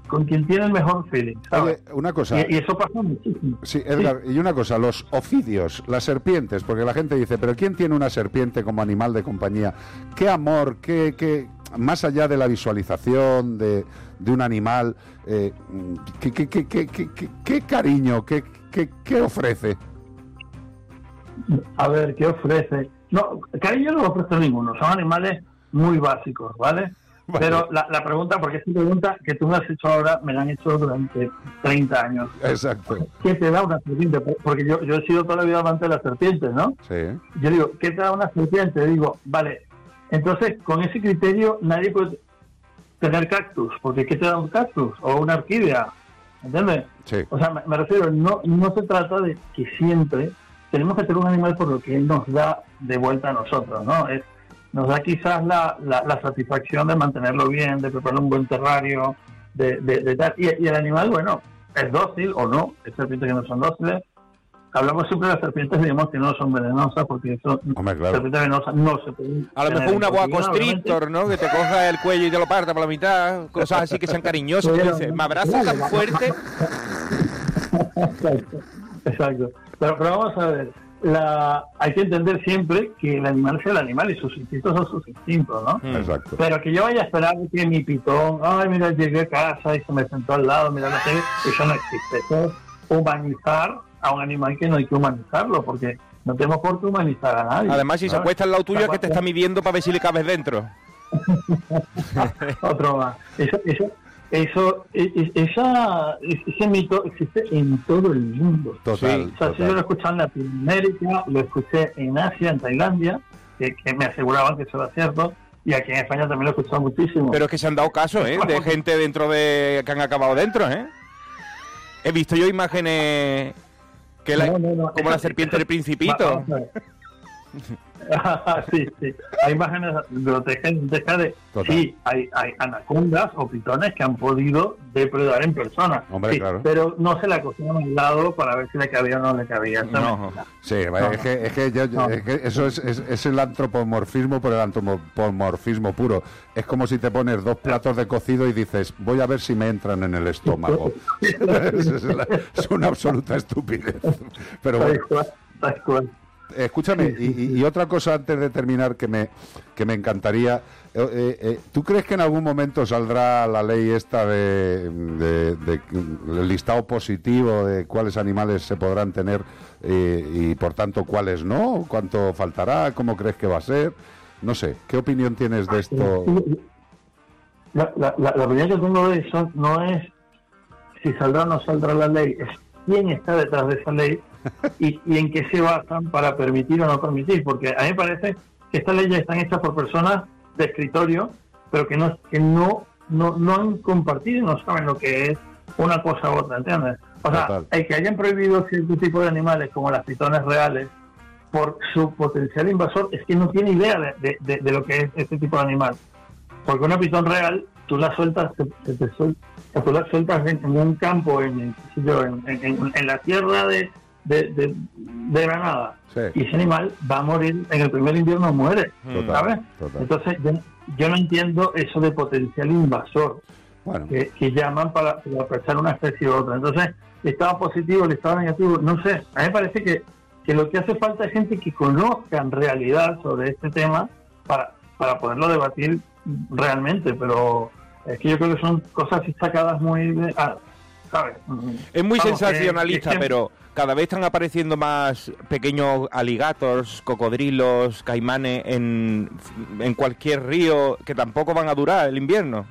con quien tiene el mejor feeling, ¿sabes? Oye, una cosa. Y eso pasa muchísimo. Sí, Edgar, y una cosa, los oficios, las serpientes, porque la gente dice, pero ¿quién tiene una serpiente como animal de compañía? ¿Qué amor, qué más allá de la visualización de un animal, qué cariño, qué ofrece? A ver, ¿qué ofrece? No, cariño no lo ofrece ninguno, son animales muy básicos, ¿vale? Vale. Pero la pregunta, porque esta pregunta que tú me has hecho ahora, me la han hecho durante 30 años. Exacto. ¿Qué te da una serpiente? Porque yo he sido toda la vida amante de las serpientes, ¿no? Sí. Yo digo, ¿qué te da una serpiente? Digo, vale, entonces con ese criterio nadie puede tener cactus, porque ¿qué te da un cactus? O una orquídea, ¿entiendes? Sí. O sea, me refiero, no se trata de que siempre tenemos que tener un animal por lo que él nos da de vuelta a nosotros, ¿no? Nos da quizás la satisfacción de mantenerlo bien, de preparar un buen terrario, de tal. Y el animal, bueno, es dócil o no, hay serpientes que no son dóciles. Hablamos siempre de las serpientes, digamos que no son venenosas, porque eso, hombre, claro, serpientes venenosas no se pueden. A lo mejor una boa constrictor, ¿no? Que te coja el cuello y te lo parta por la mitad, cosas así que sean cariñosas. Pero, dices, ¿me abrazas tan fuerte? Exacto. Pero vamos a ver, hay que entender siempre que el animal es el animal y sus instintos son sus instintos, ¿no? Exacto. Pero que yo vaya a esperar que mi pitón, ay, mira, llegué a casa y se me sentó al lado, mira, eso no existe. Eso es humanizar a un animal que no hay que humanizarlo, porque no tenemos por qué humanizar a nadie. Además, si se acuesta al lado tuyo, es que te está midiendo para ver si le cabes dentro. Otro más. Ese mito existe en todo el mundo. Total, sí. O sea, si yo lo escuché en Latinoamérica, lo escuché en Asia, en Tailandia, que me aseguraban que eso era cierto, y aquí en España también lo he escuchado muchísimo. Pero es que se han dado casos, de gente dentro que han acabado dentro, He visto yo imágenes que como la serpiente del Principito. Sí. Hay imágenes grotescas de... Total. Sí, hay anacondas o pitones que han podido depredar en persona. Hombre, sí, claro. Pero no se la cogieron al lado para ver si le cabía o no le cabía. No. Sí, es que eso es el antropomorfismo por el antropomorfismo puro. Es como si te pones dos platos de cocido y dices, voy a ver si me entran en el estómago. Es una absoluta estupidez. Pero bueno. Tal cual. Escúchame, y otra cosa antes de terminar que me encantaría, ¿tú crees que en algún momento saldrá la ley esta de el listado positivo de cuáles animales se podrán tener y por tanto cuáles no? ¿Cuánto faltará? ¿Cómo crees que va a ser? No sé, ¿qué opinión tienes de esto? La opinión que tengo de eso no es si saldrá o no saldrá la ley, es quién está detrás de esa ley y en qué se basan para permitir o no permitir, porque a mí me parece que estas leyes están hechas por personas de escritorio, pero que no han compartido y no saben lo que es una cosa u otra, ¿entiendes? O sea, Total. el que hayan prohibido cierto tipo de animales como las pitones reales por su potencial invasor es que no tiene idea de lo que es este tipo de animal, porque una pitón real tú la sueltas, tú la sueltas en un campo, en la tierra de Granada, sí. Y ese animal va a morir, en el primer invierno muere, ¿sabes? Total. Entonces yo no entiendo eso de potencial invasor, bueno, que llaman para aprovechar una especie u otra. Entonces, el estado positivo, el estado negativo, no sé, a mí me parece que lo que hace falta es gente que conozca en realidad sobre este tema para poderlo debatir realmente, pero es que yo creo que son cosas sacadas muy de... ¿sabes? Es muy sensacionalista, pero cada vez están apareciendo más pequeños alligators, cocodrilos, caimanes en cualquier río que tampoco van a durar el invierno.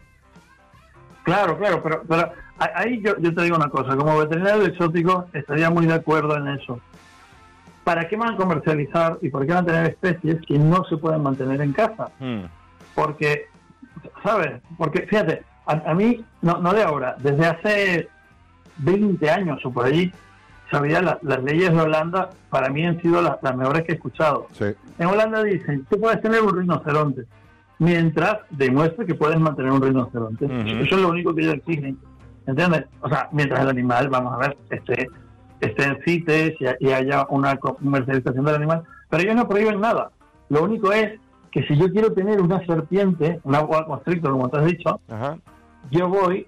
Claro, pero ahí yo te digo una cosa, como veterinario exótico estaría muy de acuerdo en eso. ¿Para qué van a comercializar y por qué van a tener especies que no se pueden mantener en casa? Porque, ¿sabes? Porque, fíjate, a mí, no de ahora, desde hace 20 años o por allí, sabía las leyes de Holanda, para mí han sido las mejores que he escuchado. Sí. En Holanda dicen, tú puedes tener un rinoceronte, mientras demuestre que puedes mantener un rinoceronte. Uh-huh. Eso es lo único que ellos exigen, ¿entiendes? O sea, mientras el animal, vamos a ver, esté en CITES y haya una comercialización del animal, pero ellos no prohíben nada. Lo único es que si yo quiero tener una serpiente, una boa constrictor, como te has dicho, uh-huh, yo voy